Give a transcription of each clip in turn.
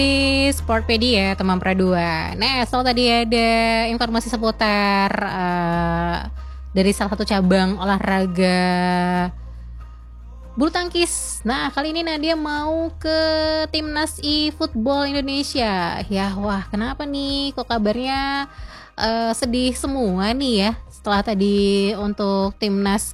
Di Sportpedia teman Pradua. Nah, so tadi ada informasi seputar dari salah satu cabang olahraga bulu tangkis. Nah, kali ini Nadia mau ke timnas e-football Indonesia. Ya, wah, kenapa nih? Kok kabarnya sedih semua nih ya? Setelah tadi untuk timnas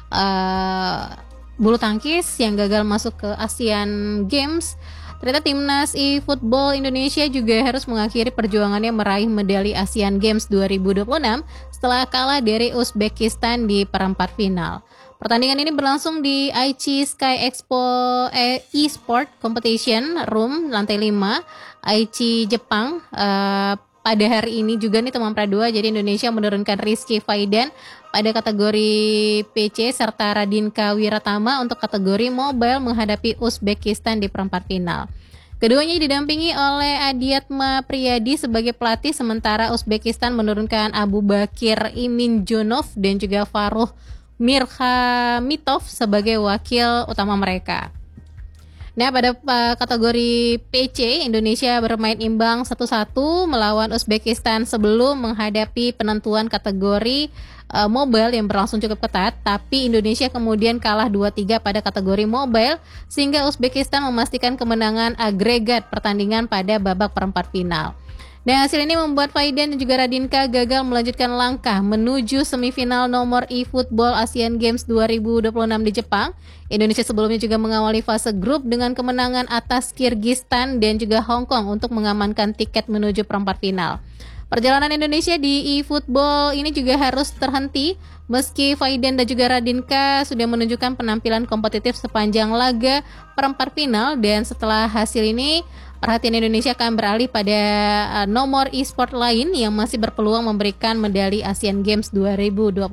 bulu tangkis yang gagal masuk ke Asian Games. Ternyata timnas e-football Indonesia juga harus mengakhiri perjuangannya meraih medali Asian Games 2026 setelah kalah dari Uzbekistan di perempat final. Pertandingan ini berlangsung di Aichi Sky Expo e-sport competition room lantai 5 Aichi Jepang. Pada hari ini juga nih teman Pradua, jadi Indonesia menurunkan Rizky Faidan pada kategori PC serta Radinka Wiratama untuk kategori mobile menghadapi Uzbekistan di perempat final. Keduanya didampingi oleh Adiatma Priyadi sebagai pelatih, sementara Uzbekistan menurunkan Abu Bakir Iminjonov dan juga Faruh Mirhamitov sebagai wakil utama mereka. Nah, pada kategori PC, Indonesia bermain imbang 1-1 melawan Uzbekistan sebelum menghadapi penentuan kategori mobile yang berlangsung cukup ketat, tapi Indonesia kemudian kalah 2-3 pada kategori mobile sehingga Uzbekistan memastikan kemenangan agregat pertandingan pada babak perempat final. Dan hasil ini membuat Faidan dan juga Radinka gagal melanjutkan langkah menuju semifinal nomor e-football Asian Games 2026 di Jepang. Indonesia sebelumnya juga mengawali fase grup dengan kemenangan atas Kirgistan dan juga Hong Kong untuk mengamankan tiket menuju perempat final. Perjalanan Indonesia di e-football ini juga harus terhenti meski Faidan dan juga Radinka sudah menunjukkan penampilan kompetitif sepanjang laga perempat final, dan setelah hasil ini perhatian Indonesia akan beralih pada nomor e-sport lain yang masih berpeluang memberikan medali Asian Games 2026.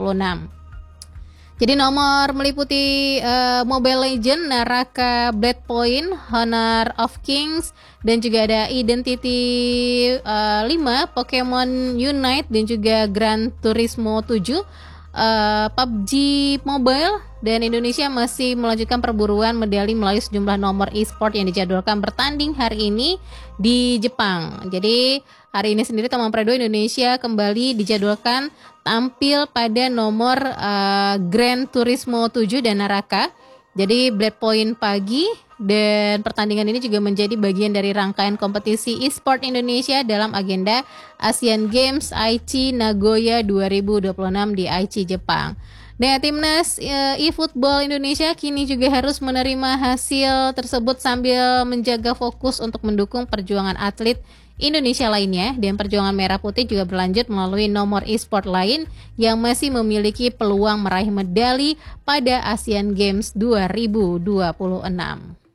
Jadi nomor meliputi Mobile Legends, Naraka Blade Point, Honor of Kings, dan juga ada Identity 5, Pokemon Unite, dan juga Gran Turismo 7, PUBG Mobile, dan Indonesia masih melanjutkan perburuan medali melalui sejumlah nomor e-sport yang dijadwalkan bertanding hari ini di Jepang. Jadi hari ini sendiri teman Pradua, Indonesia kembali dijadwalkan tampil pada nomor Gran Turismo 7 dan Naraka. Jadi Blade Point pagi, dan pertandingan ini juga menjadi bagian dari rangkaian kompetisi e-sport Indonesia dalam agenda Asian Games Aichi Nagoya 2026 di Aichi, Jepang. Nah, timnas e-football Indonesia kini juga harus menerima hasil tersebut sambil menjaga fokus untuk mendukung perjuangan atlet Indonesia lainnya, dan perjuangan merah putih juga berlanjut melalui nomor e-sport lain yang masih memiliki peluang meraih medali pada Asian Games 2026.